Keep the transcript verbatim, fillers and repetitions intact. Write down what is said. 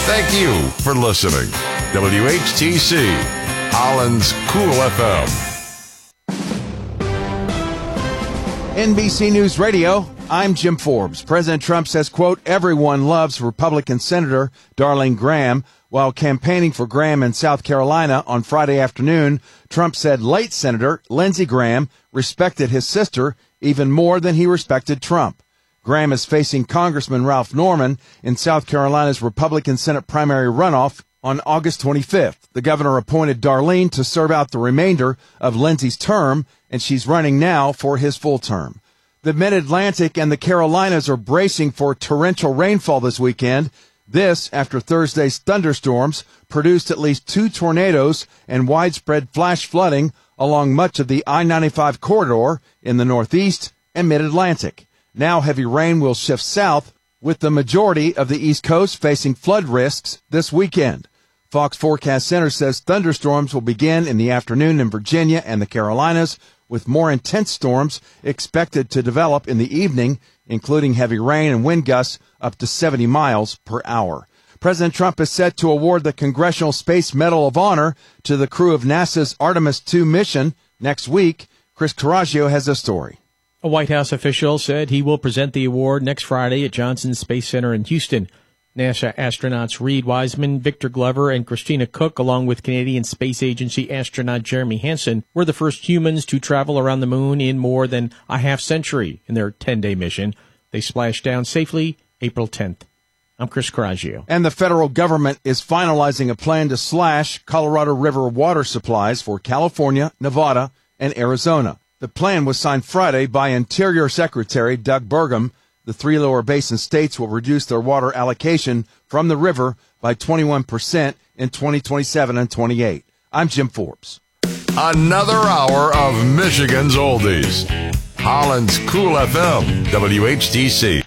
Thank you for listening. W H T C, Holland's Cool F M. N B C News Radio, I'm Jim Forbes. President Trump says, quote, everyone loves Republican Senator Darlene Graham. While campaigning for Graham in South Carolina on Friday afternoon, Trump said late Senator Lindsey Graham respected his sister even more than he respected Trump. Graham is facing Congressman Ralph Norman in South Carolina's Republican Senate primary runoff on August twenty-fifth. The governor appointed Darlene to serve out the remainder of Lindsey's term, and she's running now for his full term. The Mid-Atlantic and the Carolinas are bracing for torrential rainfall this weekend. This after Thursday's thunderstorms produced at least two tornadoes and widespread flash flooding along much of the I ninety-five corridor in the Northeast and Mid-Atlantic. Now heavy rain will shift south, with the majority of the East Coast facing flood risks this weekend. Fox Forecast Center says thunderstorms will begin in the afternoon in Virginia and the Carolinas, with more intense storms expected to develop in the evening, including heavy rain and wind gusts up to seventy miles per hour. President Trump is set to award the Congressional Space Medal of Honor to the crew of NASA's Artemis two mission next week. Chris Coraggio has a story. A White House official said he will present the award next Friday at Johnson Space Center in Houston. NASA astronauts Reed Wiseman, Victor Glover, and Christina Cook, along with Canadian Space Agency astronaut Jeremy Hansen, were the first humans to travel around the moon in more than a half century in their ten-day mission. They splashed down safely April tenth. I'm Chris Coraggio. And the federal government is finalizing a plan to slash Colorado River water supplies for California, Nevada, and Arizona. The plan was signed Friday by Interior Secretary Doug Burgum. The three lower basin states will reduce their water allocation from the river by twenty-one percent in twenty twenty-seven and twenty-eight. I'm Jim Forbes. Another hour of Michigan's oldies. Holland's Cool F M, W H T C.